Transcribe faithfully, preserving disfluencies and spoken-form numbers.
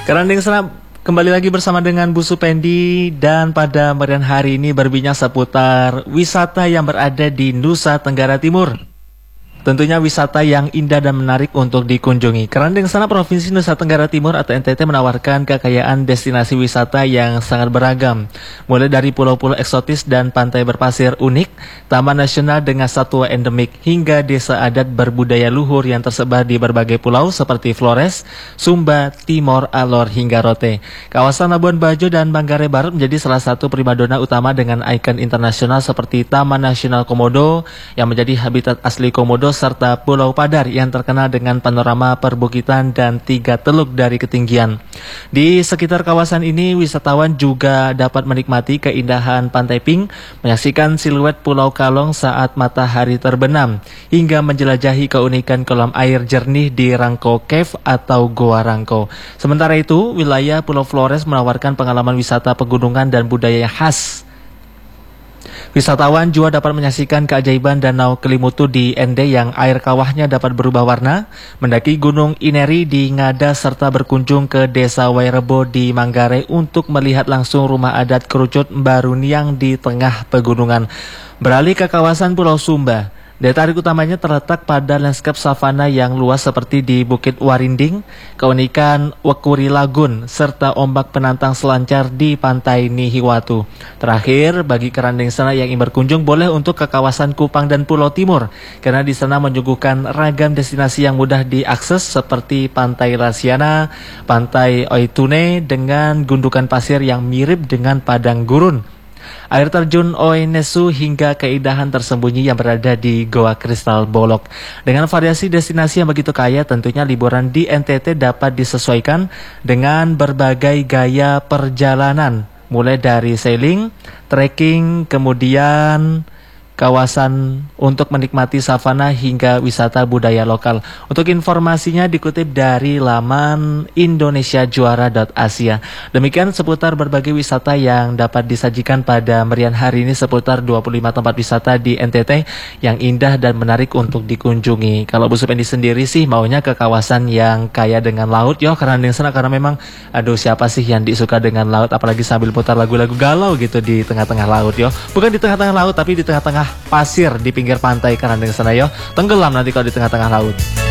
Kerandeng Senap kembali lagi bersama dengan Bu Supendi, dan pada merian hari ini berbincang seputar wisata yang berada di Nusa Tenggara Timur. Tentunya wisata yang indah dan menarik untuk dikunjungi. Kerandeng Senap Provinsi Nusa Tenggara Timur atau N T T menawarkan kekayaan destinasi wisata yang sangat beragam. Mulai dari pulau-pulau eksotis dan pantai berpasir unik, taman nasional dengan satwa endemik, hingga desa adat berbudaya luhur yang tersebar di berbagai pulau seperti Flores, Sumba, Timor, Alor, hingga Rote. Kawasan Labuan Bajo dan Manggarai Barat menjadi salah satu primadona utama dengan ikon internasional seperti Taman Nasional Komodo yang menjadi habitat asli komodo, serta Pulau Padar yang terkenal dengan panorama perbukitan dan tiga teluk dari ketinggian. Di sekitar kawasan ini, wisatawan juga dapat menikmati keindahan Pantai Pink, menyaksikan siluet Pulau Kalong saat matahari terbenam, hingga menjelajahi keunikan kolam air jernih di Rangko Cave atau Goa Rangko. Sementara itu, wilayah Pulau Flores menawarkan pengalaman wisata pegunungan dan budaya khas. Wisatawan juga dapat menyaksikan keajaiban Danau Kelimutu di Ende yang air kawahnya dapat berubah warna, mendaki Gunung Ineri di Ngada, serta berkunjung ke Desa Wairebo di Manggarai untuk melihat langsung rumah adat Kerucut Baruniang di tengah pegunungan. Beralih ke kawasan Pulau Sumba. Daya tarik utamanya terletak pada lanskap savana yang luas seperti di Bukit Warinding, keunikan Wekuri Lagun, serta ombak penantang selancar di Pantai Nihiwatu. Terakhir, bagi Kerandeng Senap yang ingin berkunjung, boleh untuk ke kawasan Kupang dan Pulau Timur, karena di sana menyuguhkan ragam destinasi yang mudah diakses seperti Pantai Rasiana, Pantai Oitune dengan gundukan pasir yang mirip dengan padang gurun, air terjun Oenesu, hingga keindahan tersembunyi yang berada di Goa Kristal Bolok. Dengan variasi destinasi yang begitu kaya, tentunya liburan di N T T dapat disesuaikan dengan berbagai gaya perjalanan, mulai dari sailing, trekking, kemudian kawasan untuk menikmati savana hingga wisata budaya lokal. Untuk informasinya dikutip dari laman indonesia juara dot asia. Demikian seputar berbagai wisata yang dapat disajikan pada merian hari ini, seputar dua puluh lima tempat wisata di N T T yang indah dan menarik untuk dikunjungi. Kalau Bu Supendi sendiri sih maunya ke kawasan yang kaya dengan laut, yo, Kerandeng Senap, karena memang aduh siapa sih yang disuka dengan laut, apalagi sambil putar lagu-lagu galau gitu di tengah-tengah laut, yo. Bukan di tengah-tengah laut, tapi di tengah-tengah pasir di pinggir pantai Kerandeng Senap, yo. Tenggelam nanti kalau di tengah-tengah laut.